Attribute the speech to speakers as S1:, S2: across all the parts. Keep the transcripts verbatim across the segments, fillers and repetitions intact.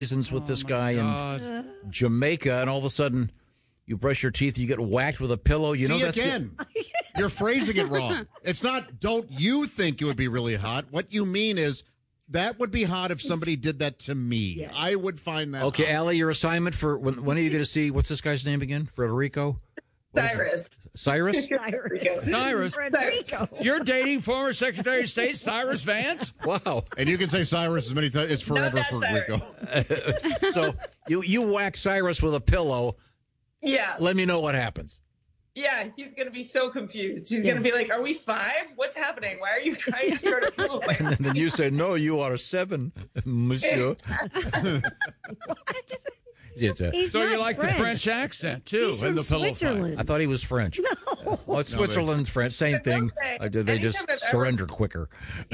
S1: Reasons with
S2: Oh,
S1: this
S2: my
S1: guy
S2: God.
S1: in Jamaica, and all of a sudden you brush your teeth, you get whacked with a pillow. You
S3: See,
S1: know that's
S3: again, you're phrasing it wrong. It's not, don't you think it would be really hot? What you mean is, that would be hot if somebody did that to me.
S4: Yes.
S3: I would find that
S1: okay,
S3: hot.
S1: Allie, your assignment for when, when are you going to see, what's this guy's name again? Frederico? What is
S5: Cyrus.
S1: it? Cyrus?
S4: Cyrus.
S2: Cyrus.
S4: Frederico.
S2: You're dating former Secretary of State Cyrus Vance?
S1: Wow.
S3: And you can say Cyrus as many times. It's forever
S5: that
S3: for
S5: Cyrus.
S3: Rico.
S1: So you, you whack Cyrus with a pillow.
S5: Yeah.
S1: Let me know what happens.
S5: Yeah, he's going to be so confused. He's
S4: Yes.
S5: going to be like, are we five? What's happening? Why are you trying to start a pillow fight?
S1: And then you say, no, you are seven, monsieur. It's a,
S4: He's
S2: So
S4: not
S2: you like
S4: French.
S2: the French accent, too,
S4: He's
S2: in
S4: from
S2: the pillow fight.
S4: Switzerland.
S1: I thought he was French. No. Well, it's Switzerland's French. Same
S5: But
S1: thing.
S5: don't say-
S1: Uh, They just
S5: anytime I've ever-
S1: surrender quicker.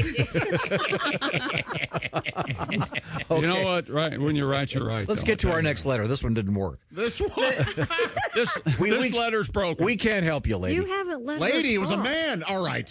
S2: You know what? Right. When you're right, you're right.
S1: Let's
S2: though.
S1: get to our next letter. This one didn't work.
S3: This one.
S2: This,
S1: We-
S2: this
S1: we-
S2: letter's broken.
S1: We can't help you, lady.
S4: You haven't let
S3: Lady,
S4: her
S3: it was a
S4: talk.
S3: man. All right.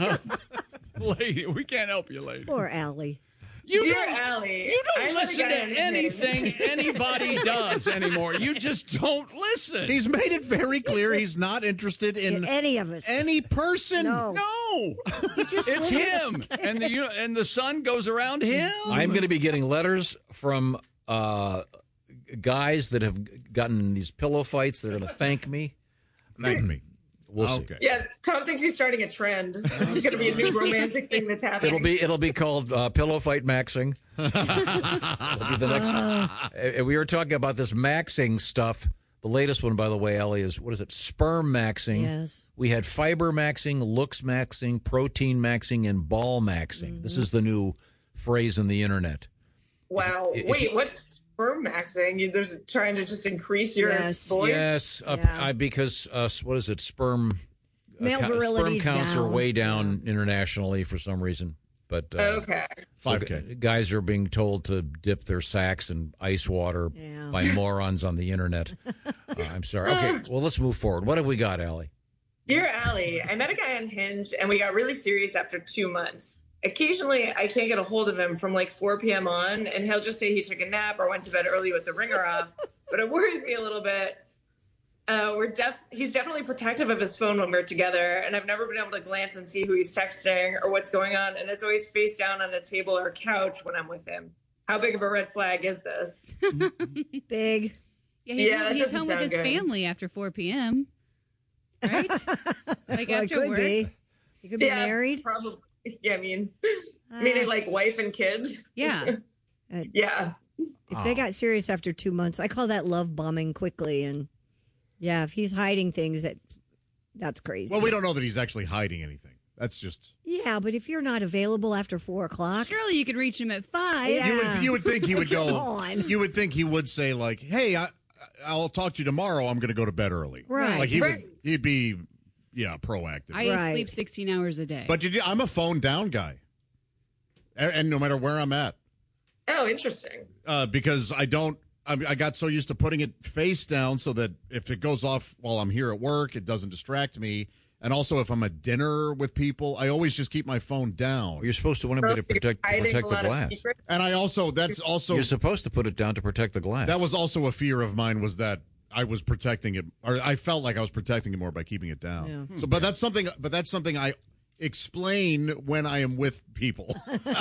S2: lady, we can't help you, lady.
S4: Poor Allie.
S2: You
S5: Dear
S2: don't,
S5: Allie,
S2: you
S5: I
S2: don't
S5: let a
S2: listen
S5: guy
S2: to
S5: in his
S2: anything anybody does anymore. You just don't listen.
S3: He's made it very clear he's not interested in
S4: In any of us.
S3: any person.
S4: No.
S2: no,
S4: just
S2: it's
S4: live-
S2: him, and the you know, and the sun goes around him.
S1: I'm going to be getting letters from uh, guys that have gotten in these pillow fights. They're going to thank me.
S3: Thank me.
S1: We'll see.
S3: Okay.
S5: Yeah, Tom thinks he's starting a trend. This is going to be a new romantic thing that's happening.
S1: It'll be it'll be called uh, pillow fight maxing. It'll be the next. Uh, we were talking about this maxing stuff. The latest one, by the way, Ellie, is what is it? Sperm maxing.
S4: Yes.
S1: We had fiber maxing, looks maxing, protein maxing, and ball maxing.
S4: Mm-hmm.
S1: This is the new phrase in the internet.
S5: Wow.
S1: If- if
S5: Wait,
S1: you-
S5: what's sperm maxing? You- There's trying to just increase your
S4: Yes.
S5: voice?
S1: Yes, uh,
S4: Yeah.
S1: I, because uh, what is it? Sperm. uh,
S4: Male
S1: co- sperm
S4: virility's
S1: counts are
S4: down.
S1: way down internationally for some reason. But uh,
S5: Okay.
S3: five
S1: so
S3: K.
S1: g- guys are being told to dip their sacks in ice water
S4: Yeah.
S1: by morons on the internet. Uh, I'm sorry. Okay, well, let's move forward. What have we got, Allie?
S5: Dear Allie, I met a guy on Hinge and we got really serious after two months. Occasionally, I can't get a hold of him from like four p.m. on, and he'll just say he took a nap or went to bed early with the ringer off. But it worries me a little bit. Uh, we're def- he's definitely protective of his phone when we're together, and I've never been able to glance and see who he's texting or what's going on, and it's always face down on a table or couch when I'm with him. How big of a red flag is this?
S4: Big.
S6: Yeah, he's,
S5: Yeah, that
S6: he's
S5: doesn't
S6: home with
S5: sound
S6: his
S5: good.
S6: family after four p.m. Right? Like
S4: Well, it
S6: after
S4: could
S6: work.
S4: be. You could be
S5: Yeah,
S4: married.
S5: Probably. Yeah, I mean, meaning like wife and kids.
S6: Yeah.
S5: Yeah.
S4: If they got serious after two months, I call that love bombing quickly. And yeah, if he's hiding things, that that's crazy.
S3: Well, we don't know that he's actually hiding anything. That's just.
S4: Yeah, but if you're not available after four o'clock,
S6: Surely you could reach him at five.
S4: Yeah.
S3: You would you would think he would go.
S4: Come on.
S3: You would think he would say like, "Hey, I, I'll talk to you tomorrow. I'm going to go to bed early."
S4: Right.
S3: Like he
S5: Right.
S3: would. He'd be, yeah, proactive.
S6: I
S4: Right.
S6: sleep sixteen hours a day.
S3: but you, I'm a phone down guy, and, and no matter where I'm at,
S5: Oh, interesting.
S3: uh, because I don't. I, I got so used to putting it face down so that if it goes off while I'm here at work, it doesn't distract me. And also, if I'm at dinner with people, I always just keep my phone down.
S1: You're supposed to want to protect to
S5: Hiding
S1: protect
S5: a
S1: the
S5: lot of
S1: glass.
S5: secrets.
S3: And I also, that's also,
S1: You're supposed to put it down to protect the glass.
S3: that was also a fear of mine, was that I was protecting it, or I felt like I was protecting it more by keeping it down.
S4: Yeah.
S3: So, but that's something, but that's something I explain when I am with people.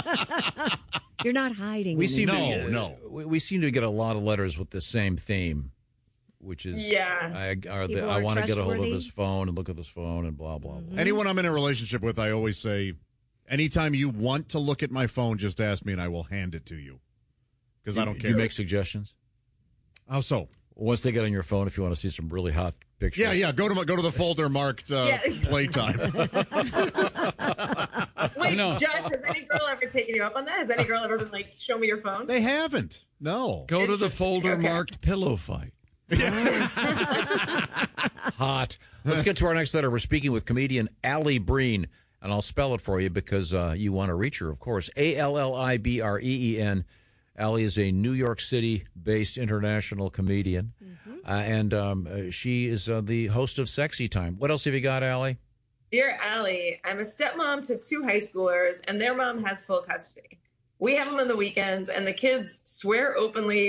S4: you're not hiding.
S1: we
S4: anything.
S1: seem
S3: No,
S1: to,
S3: no.
S1: We, we seem to get a lot of letters with the same theme, which is
S5: Yeah.
S1: I, are the,
S4: People
S1: I
S4: are
S1: want to get a hold of
S4: trustworthy.
S1: his phone and look at his phone and blah blah blah.
S3: Anyone I'm in a relationship with, I always say, anytime you want to look at my phone, just ask me and I will hand it to you. Because I don't
S1: Do
S3: care.
S1: you make suggestions?
S3: How so?
S1: Once they get on your phone, if you want to see some really hot pictures.
S3: Yeah, yeah. Go to my, go to the folder marked uh,
S5: Yeah.
S3: playtime.
S5: Wait,
S2: know.
S5: Josh, has any girl ever taken you up on that? Has any girl ever been like, show me your phone?
S3: They haven't. No.
S2: Go to the
S5: Interesting.
S2: folder
S5: Okay.
S2: marked pillow fight.
S1: Hot. Let's get to our next letter. We're speaking with comedian Allie Breen, and I'll spell it for you because uh, you want to reach her, of course. A L L I B R E E N. Allie is a New York City-based international comedian, uh, and um, uh, she is uh, the host of Sexy Time. What else have you got, Allie?
S5: Dear Allie, I'm a stepmom to two high schoolers, and their mom has full custody. We have them on the weekends, and the kids swear openly